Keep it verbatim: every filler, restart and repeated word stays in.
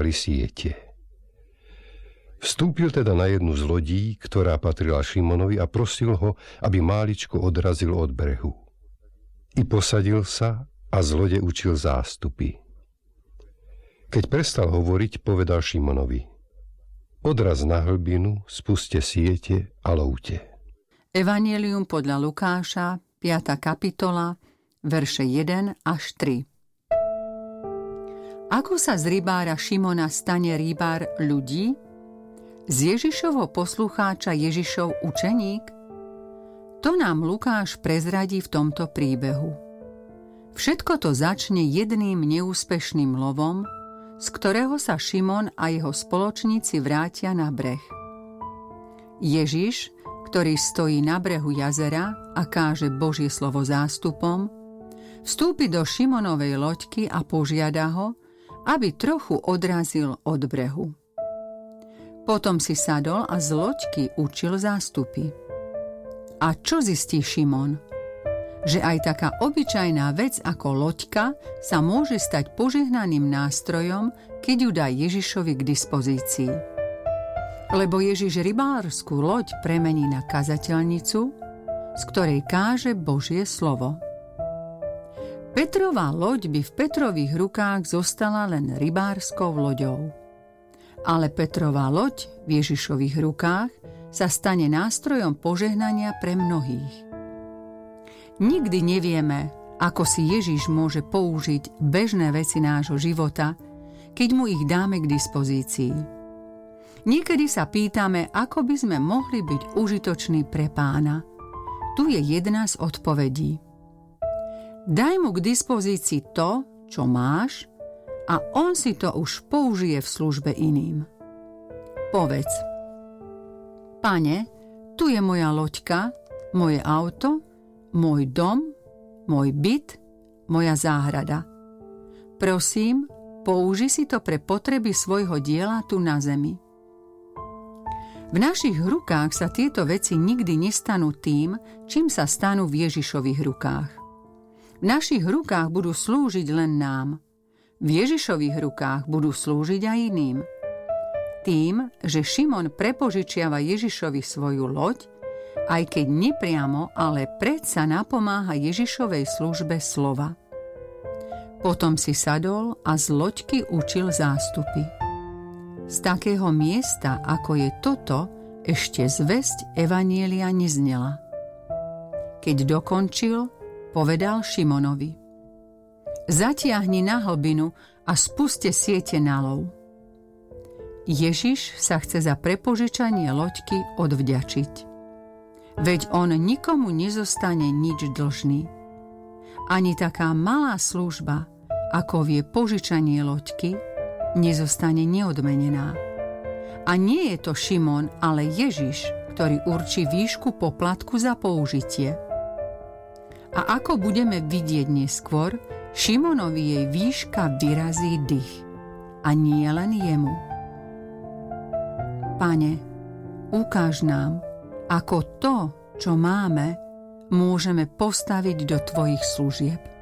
pútali siete. Vstúpil teda na jednu z lodí, ktorá patrila Šimonovi, a prosil ho, aby máličko odrazil od brehu. I posadil sa a z lode učil zástupy. Keď prestal hovoriť, povedal Šimonovi: Odraz na hlbinu, spuste siete a lovte. Evanjelium podľa Lukáša, piata kapitola, verše jeden až tri. Ako sa z rybára Šimona stane rybár ľudí? Z Ježišovho poslucháča Ježišov učeník? To nám Lukáš prezradí v tomto príbehu. Všetko to začne jedným neúspešným lovom, z ktorého sa Šimon a jeho spoločníci vrátia na breh. Ježiš, ktorý stojí na brehu jazera a káže Božie slovo zástupom, vstúpi do Šimonovej loďky a požiada ho, aby trochu odrazil od brehu. Potom si sadol a z loďky učil zástupy. A čo zistí Šimon? Že aj taká obyčajná vec ako loďka sa môže stať požehnaným nástrojom, keď ju dá Ježišovi k dispozícii. Lebo Ježiš rybárskú loď premení na kazateľnicu, z ktorej káže Božie slovo. Petrova loď by v Petrových rukách zostala len rybárskou loďou. Ale Petrova loď v Ježišových rukách sa stane nástrojom požehnania pre mnohých. Nikdy nevieme, ako si Ježiš môže použiť bežné veci nášho života, keď mu ich dáme k dispozícii. Niekedy sa pýtame, ako by sme mohli byť užitoční pre Pána. Tu je jedna z odpovedí. Daj mu k dispozícii to, čo máš, a on si to už použije v službe iným. Povedz: Pane, tu je moja loďka, moje auto, môj dom, môj byt, moja záhrada. Prosím, použi si to pre potreby svojho diela tu na zemi. V našich rukách sa tieto veci nikdy nestanú tým, čím sa stanú v Ježišových rukách. V našich rukách budú slúžiť len nám. V Ježišových rukách budú slúžiť aj iným. Tým, že Šimon prepožičiava Ježišovi svoju loď, aj keď nepriamo, ale predsa napomáha Ježišovej službe slova. Potom si sadol a z loďky učil zástupy. Z takého miesta, ako je toto, ešte zvesť Evanjelia neznela. Keď dokončil, povedal Šimonovi: Zatiahni na hlbinu a spuste siete na lov. Ježiš sa chce za prepožičanie loďky odvďačiť. Veď on nikomu nezostane nič dlžný. Ani taká malá služba, ako vie požičanie loďky, nezostane neodmenená. A nie je to Šimon, ale Ježiš, ktorý určí výšku poplatku za použitie. A ako budeme vidieť neskôr, Šimonovi jej výška vyrazí dych. A nie len jemu. Pane, ukáž nám, ako to, čo máme, môžeme postaviť do tvojich služieb.